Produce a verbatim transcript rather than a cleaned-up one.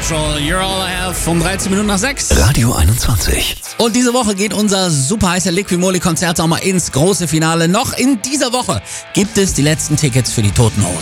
Patrol, You're All I Have um dreizehn Minuten nach sechs. Radio einundzwanzig. Und diese Woche geht unser super heißer Liquimoli-Konzert auch mal ins große Finale. Noch in dieser Woche gibt es die letzten Tickets für die Toten Hosen.